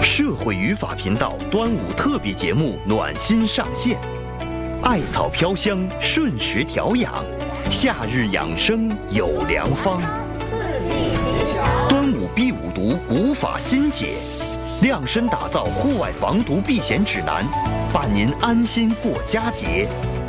社会语法频道端午特别节目暖心上线，艾草飘香，顺时调养，夏日养生有良方。 四季吉祥。 端午必五毒古法新解，量身打造户外防毒避险指南，伴您安心过佳节。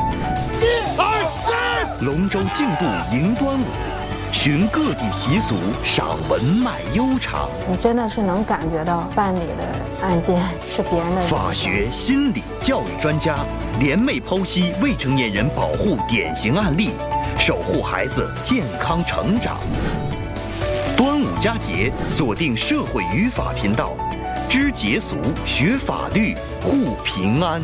1、2、3， 龙舟竞渡迎端午，寻各地习俗，赏文脉悠长。 你真的是能感觉到办理的案件是别人的。 法学、心理、教育专家联袂剖析未成年人保护典型案例，守护孩子健康成长。端午佳节，锁定社会语法频道，知节俗，学法律，护平安。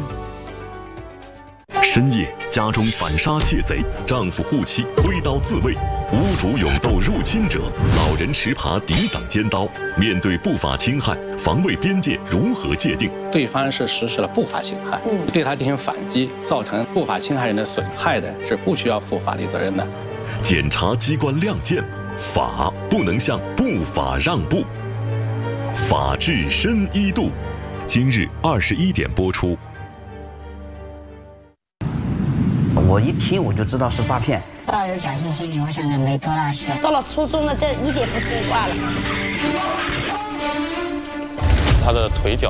深夜，家中反杀窃贼，丈夫护妻挥刀自卫，屋主勇斗入侵者，老人持耙抵挡尖刀。面对不法侵害，防卫边界如何界定？ 对方是实施了不法侵害，对他进行反击，造成不法侵害人的损害的，是不需要负法律责任的。 检察机关亮剑，法不能向不法让步，法治深一度。今日21点播出。 我一听我就知道是诈骗。 抱有侥幸心理，我想着没多大事。 到了初中了，这一点不听话了。 他的腿脚